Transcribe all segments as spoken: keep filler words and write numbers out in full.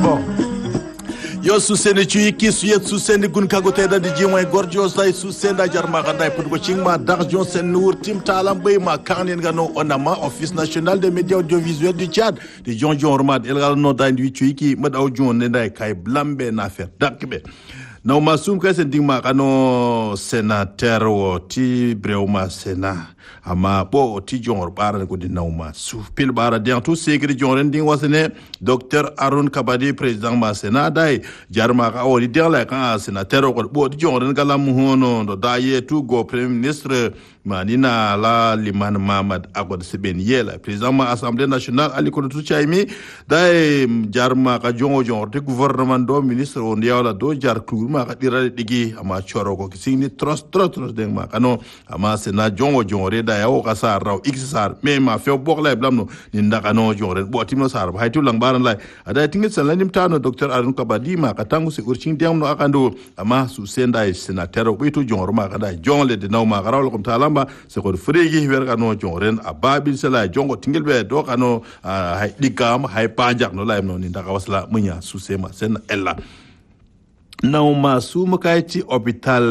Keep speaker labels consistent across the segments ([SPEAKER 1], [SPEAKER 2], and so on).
[SPEAKER 1] bon yo suseni ci kisu yet suseni gun kago teda di jimoy gorjo say susenda jarma ganda pour ko cingma darjon sen nour tim talam bay ma karnen gano onama office national des médias audiovisuels du Tchad di jonjon ormad el gal no dandi ci ki madaw jon ne day kay blambe na faire dakbe no masum ka sen dingma kano sénateur wo ti brewma sena ama bo ti jongor bara ko di nawma su pil bara di tout secret jonren ding wasene docteur Arun Kabadi président ma sena dai jarma ka o di la kan sénateur ko bo di jonren galam hono do daye tout go premier ministre manina la liman Mamad Agod Seben yela président ma assemblée nationale ali ko tu chaimi dai jarma ka jongo jongor te gouvernement do ministre on yawla do jar tour ma ka dirale digi ama choro ko singni tros tros tros deng ma kano ama sena jongo jongore da yawo ka sar raw xsar me ma fe bok lay blamno ni ndaka no jongore bo timno sar hay tu lang baran lay ada tingit salanim tano docteur Arun Kabadi ma ka tangu se urchin diamno akando ama su senda sénateur ko itu jongor ma ka da jongle de naw ma ka raw ko talamba se ko fregi wer ka no jongoren ababil sala jongo tingel be do kano hay digam hay panjak no lay no ni ndaka wasla munya su sema sen ella não masu makaiti hôpital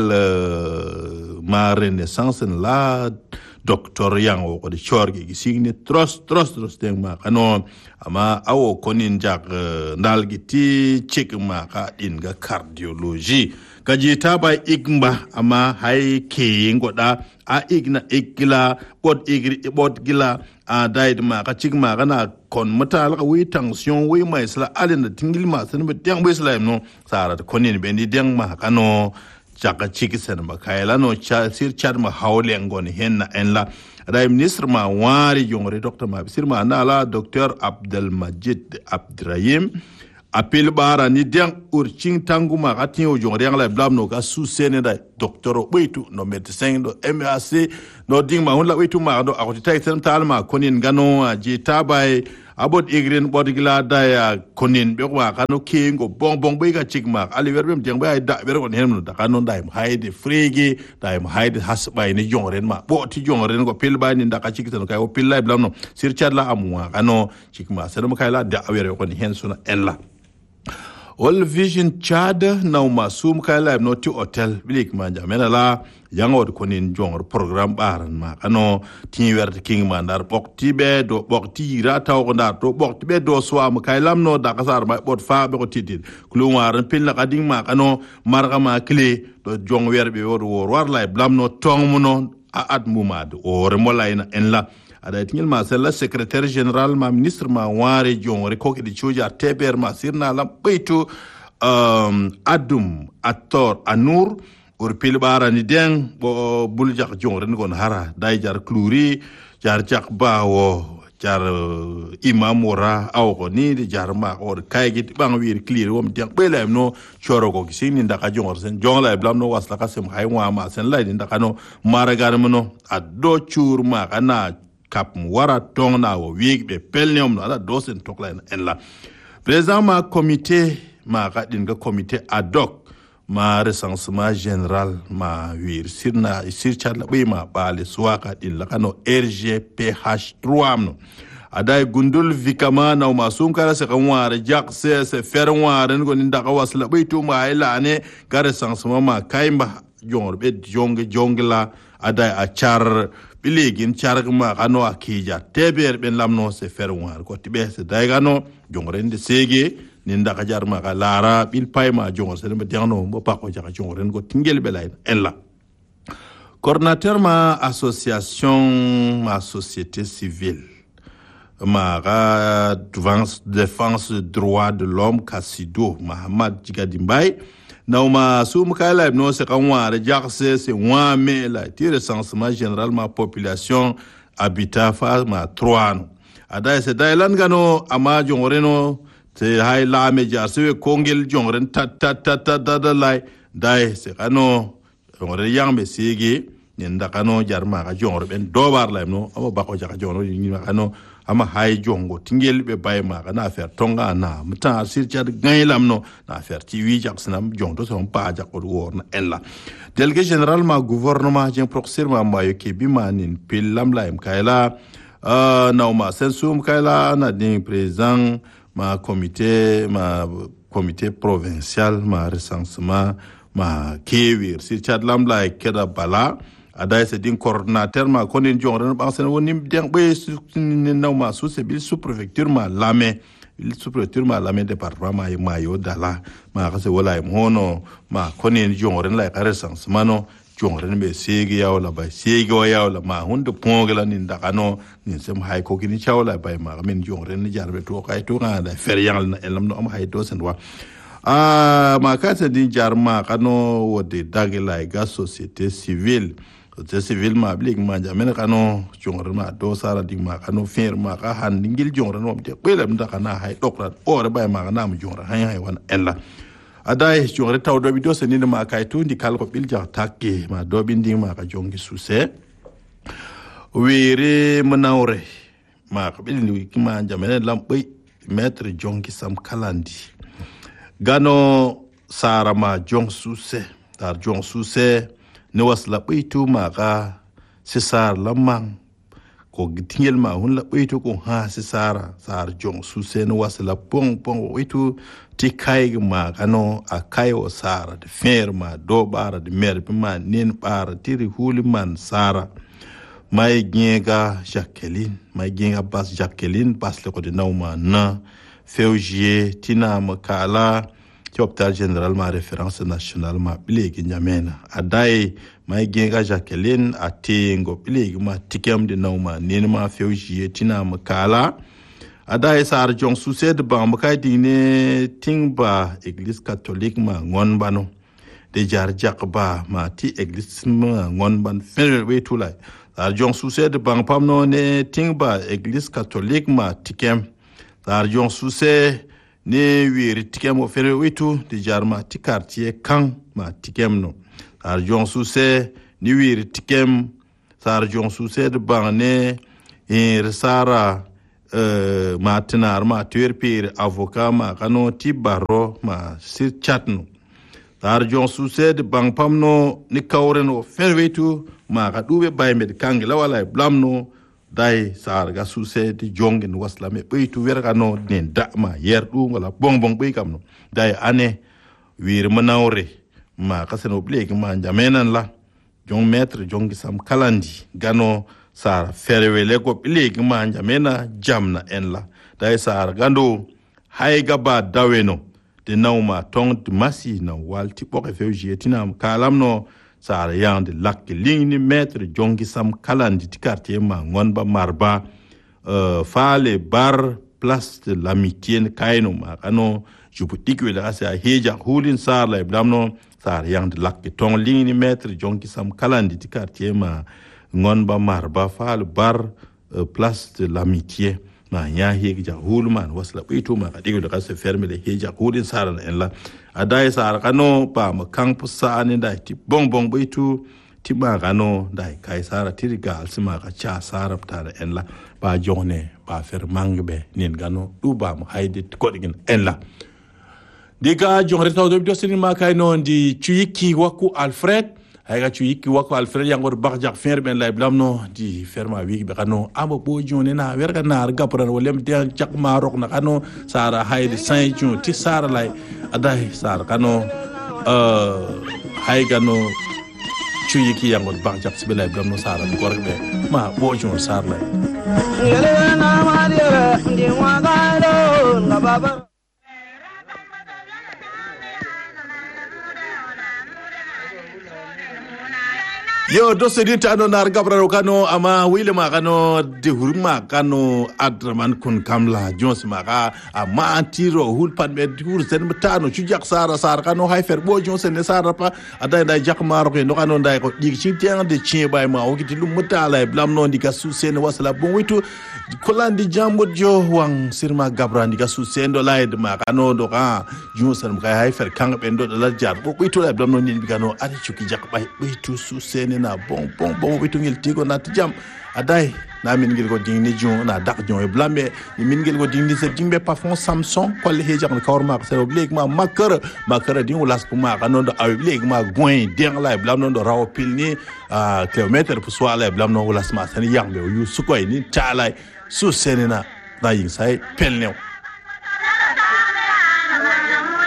[SPEAKER 1] uh, ma renaissance la docteur yang o de chorgi signi tros tros tros deng ma kano ama awo konin jak uh, ndalgiti check ma ka inga cardiologie kajita ba igmba ama hay ke ngoda a igna igla bod igri bod gila a daid ma ka chigma kana kon matal ka wi tension wi mai sala alin da tingil ma san be dang be sala no sara ko ni be ni dang ma kano chaka chiki san ma kaila no cha sir chad ma hawle ngoni henna en la ray ministre ma wari jongre docteur ma sir ma na la docteur Abdel Majid Abdrahim apel bara ni dang urching tanguma katin o jongre ngala blam no ka su sene da docteur weitu no médecin do M A C no ding ma hunla weitu ma do akoti tay sen talma konin gano ji tabay abot igrin bodigla da ya konin be wa kanu kingo bong bong be ga chigma ali werbem ding bay da ber kon henno da kanu dai hayde frege dai hayde hasbay ni jongren ma bo ti jongren ko pil bay ni da ka chigtan kay o pil lay blam no sir chadla amwa kanu chigma sen kay la da wer kon hen suna ella All Vision Chad na masum kala no ti hotel bilik manja menala yango ko nin jongor program baran ma kano tin werde king mandar bokti be do bokti ra taw ko ndar to bokti be do so am kaylam no da kasar ma bot fa be ko tidid kulu waran pil na kading ma kano marga ma clé do jong werbe wor wor war lay blam no tong mu no a ad mumad o remolayna en la ada tingel ma sella secrétaire général ma ministre ma ware jongore ko di choja teber ma sirna lam peitu um adum ator anur or pil bara ni den bo bul jak jongore ngon hara dai jar kluri jar jak bawo jar uh, imam wora aw ko ni di jar ma or kaygit bang wir clear wom den belem no choro ko kisini ndaka jongor sen jongla blam no wasla kasem hay wa ma sen lay ndaka no maragar mono addo chur ma kana kap wara tongna wo wig be pelnium na dosen tokla en la président ma comité ma gadin ga comité ad hoc ma recensement général ma wir sirna sir chatla be ma bale swaka din la kano R G P H trois no aday gundul vikama na ma sum kala se kan wara jak se se fer wara ngo ninda ka wasla be to ma ila ne ga recensement ma kaimba jongor be jonge jongla aday a char biligin chargma kano akija teber ben lamno se ferwar ko tibe se daigano jongorende sege ninda ka jarma ka lara bil payma jongor se be diano mo pa ko jaka jongoren ko tingel belay ella coordinateur ma association ma société civile ma ra défense droit de l'homme Kasido Mahamad Jigadimbay Nauma sum kala no se kanwa re jakse se wa me la ti recensement général ma population habitat fa ma trois no ada se dailan gano ama jongoreno se hay la me jar se kongel jongren tat tat tat tat dai dai se kano jongre yambe sege nda kano jarma ka jongor ben dobar la no aba bako jaka jongro ni kano ama hay jongo tingel be bayma kana affaire tonga na muta sir chad gailam no na affaire ti wi jak sanam jonto son pa jak or worna ella délégué général ma gouvernement jeng proxir ma mayo ke bi manin pilam la im kayla euh na ma sensum kayla na din président ma comité ma comité provincial ma recensement ma kewir si chadlam la keda bala adai se din coordinateur ma konin jongren ba sen woni den be ni naw ma sous bil sous préfecture ma lame il sous préfecture ma lame département ma ma yo dala ma ka se wala mono ma konin jongren la recensement no jongren be segi yaw la ba segi yaw la ma hunde pongela ni ndakano ni sem hay ko kini chawla ba ma min jongren ni jarbe to kay to ga da fer yang na elam no am hay to sen wa ah ma ka se din jarma kano wode dagila ga société civile société civile ma blik ma jamen kano jongren ma do sara dig ma kano fer ma ka han ngil jongren mo de belam ndakana hay dokrat ore ba ma na mu jongren hay hay wan ella adai jongre taw dobi do se ni ma kay to ndi kal ko bilja takke ma dobi ndi ma ka jongi suse were manawre ma ko bil ni ki ma jamene lambe maître jongi sam kalandi gano sara ma jong suse dar jong suse ne wasla beitu ma ka se sar lamang ko gitingel ma hun la beitu ko ha se sara sar jong suse ne wasla pong pong beitu ti kai ma kano a kai o sara de fer ma do bara de mer ma nin bara tiri huli man sara mai ginga Jacqueline mai ginga bas Jacqueline bas le ko de nauma na février tina makala hôpital général ma référence nationale ma bilegi nyamena adai mai ginga Jacqueline atingo bilegi ma tikem de nauma nin ma février tina makala adai sar jong sucede ba makay dine tingba église catholique ma ngon bano de jar jakba ma ti église ma ngon ban fel we tulay sar jong sucede ba pamno ne tingba église catholique ma tikem sar jong sucede ne wiri tikem o fel we tu de jar ma ti quartier kan ma tikem no sar jong sucede ni wiri tikem sar jong sucede ba ne in sara Uh, ma tinar ma tuer pir avocat ma kano ti baro ma sir chatno tar jon sucede bang pamno ni kawreno ferwetu ma ka dube bay med kangela wala blamno dai sar ga sucede jongen wasla me beitu werkano nen da ma yer du wala bonbon be kamno dai ane wir manawre ma kaseno bleki ma jamenan la jon maître jongi sam kalandi gano sar ferwele ko bilegi manja mena jamna enla dai sar gando hay gaba daweno de nawma tong de masi na walti boke fewji tinam kalamno sar yande lakke lingni maître jongi sam kalandi ti quartier ma ngonba marba euh fale bar place de l'amitié kayno ma kano jubutik wala asa heja hulin sar la blamno sar yande lakke tong lingni maître jongi sam kalandi ti quartier ma ngonba marba fal bar uh, place de l'amitié ma nya hegi ja hulman wasla bitu ma kadigo da kase ferme le heja hulin saran en la adai sar kano pa ma kang pusa ani dai ti bong bong bitu ti ma kano dai kai sara tiriga alsima ka cha sara tare en la ba jone ba fer mangbe nin gano du ba ma hayde ko digin en la diga jonre taw do do sin ma kay non di chuyiki waku Alfred ayga chuyiki wako Alfred yangor bakjak fer ben lay blamno di ferma wi be kano amo bo jone na werga na arga pran wolem de chak marok na kano sara hayde saint jon ti sara lay adai sara kano euh hayga no chuyiki yangor bakjak sibe lay blamno sara ko be ma bo jon sara lay yele na ma de ndi wa ga do na baba yo do se dinta no nar gabraro kano ama wile ma kano de hurma kano adraman kun kamla jons ma ka ama antiro hul pan med hur sen mutano chujak sara sara kano hay fer bo jons ne sara pa ada da jak maro ke no kano dai ko dig ci tiang de ci bay ma o giti lu mutala blam no ndika su sen wasala bon witu kolandi jambo jo wang sirma gabrandi ka su sen do laid ma kano do ka jons ma ka hay fer kang ben do la jar bo witu la blam no ni kano ari chuki jak bay witu su sen na bon bon bon witu ngil tigo na tjam adai na min ngil ko dingni jon na dak jon e blambe ni min ngil ko dingni se dingbe pa fon Samsung ko le heja ko kawr ma se oblig ma makara makara ding ulas ko ma kanon do oblig ma goin ding la blam non do raw pilni a kilomètre pour soit la blam non ulas ma sen yambe yu sukoy ni talay su senina da yin sai pelnew
[SPEAKER 2] Bye.